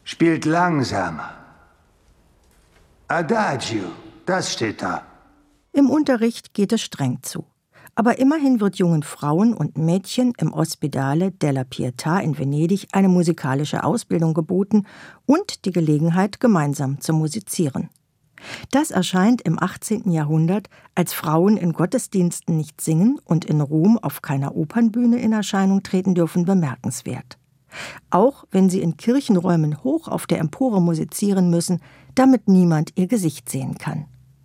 Spielt langsamer. Adagio, das steht da. Im Unterricht geht es streng zu. Aber immerhin wird jungen Frauen und Mädchen im Ospedale della Pietà in Venedig eine musikalische Ausbildung geboten und die Gelegenheit, gemeinsam zu musizieren. Das erscheint im 18. Jahrhundert, als Frauen in Gottesdiensten nicht singen und in Rom auf keiner Opernbühne in Erscheinung treten dürfen, bemerkenswert. Auch wenn sie in Kirchenräumen hoch auf der Empore musizieren müssen, damit niemand ihr Gesicht sehen kann.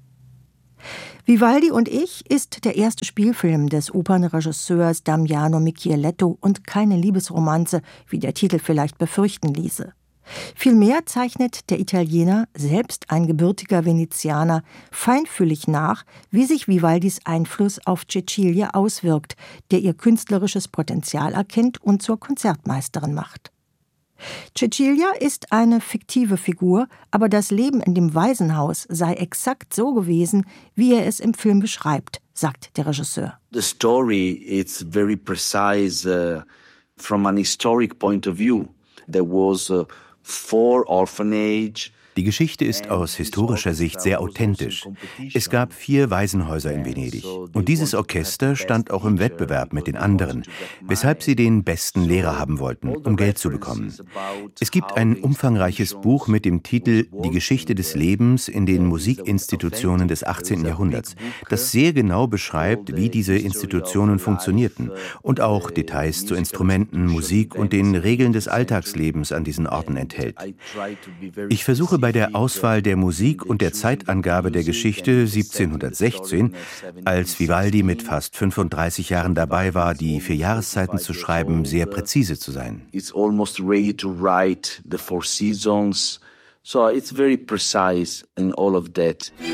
Vivaldi und ich ist der erste Spielfilm des Opernregisseurs Damiano Micheletto und keine Liebesromanze, wie der Titel vielleicht befürchten ließe. Vielmehr zeichnet der Italiener, selbst ein gebürtiger Venezianer, feinfühlig nach, wie sich Vivaldis Einfluss auf Cecilia auswirkt, der ihr künstlerisches Potenzial erkennt und zur Konzertmeisterin macht. Cecilia ist eine fiktive Figur, aber das Leben in dem Waisenhaus sei exakt so gewesen, wie er es im Film beschreibt, sagt der Regisseur. The story is very precise from an historic point of view. There was 4 orphanage. Die Geschichte ist aus historischer Sicht sehr authentisch. Es gab 4 Waisenhäuser in Venedig. Und dieses Orchester stand auch im Wettbewerb mit den anderen, weshalb sie den besten Lehrer haben wollten, um Geld zu bekommen. Es gibt ein umfangreiches Buch mit dem Titel »Die Geschichte des Lebens in den Musikinstitutionen des 18. Jahrhunderts«, das sehr genau beschreibt, wie diese Institutionen funktionierten und auch Details zu Instrumenten, Musik und den Regeln des Alltagslebens an diesen Orten enthält. Ich versuche bei der Auswahl der Musik und der Zeitangabe der Geschichte 1716, als Vivaldi mit fast 35 Jahren dabei war, die 4 Jahreszeiten zu schreiben, sehr präzise zu sein. It's almost ready to write the 4 seasons. So it's very precise in all of that.